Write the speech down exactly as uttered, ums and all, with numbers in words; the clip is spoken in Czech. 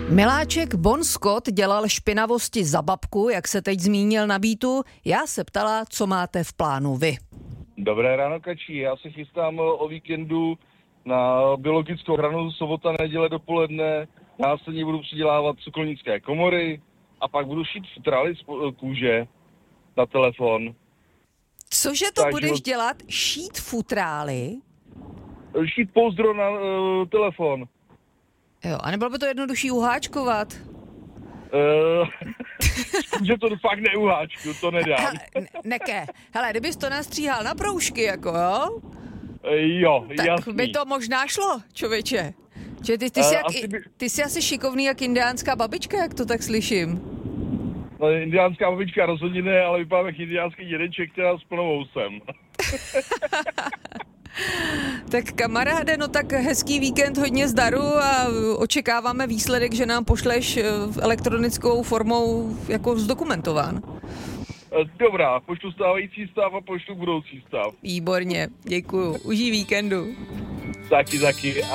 Miláček Bon Scott dělal špinavosti za babku, jak se teď zmínil na Beatu. Já se ptala, co máte v plánu vy. Dobré ráno, Kačí. Já se chystám o víkendu na biologickou hranu, sobota, neděle dopoledne. Následně budu přidělávat cukronické komory a pak budu šít futrály z kůže na telefon. Cože to Takže budeš dělat? Šít futrály? Šít pouzdro na uh, telefon. Jo, a nebylo by to jednodušší uháčkovat? Uh, že to fakt neuháčku, to nedám. Hele, neke, hele, kdybys to nastříhal na proužky, jako jo? Jo, tak jasný. by to možná šlo, člověče. Že ty, ty, jsi Uh, jak, asi by... ty jsi asi šikovný jak indiánská babička, jak to tak slyším. No, indiánská babička rozhodně ne, ale vypadám jak indiánský dědeček, která s plnou housem. Tak kamaráde, no tak hezký víkend, hodně zdaru a očekáváme výsledek, že nám pošleš elektronickou formou jako zdokumentován. Dobrá, pošlu stávající stav a pošlu budoucí stav. Výborně, děkuju. Užij víkendu. Taky, taky.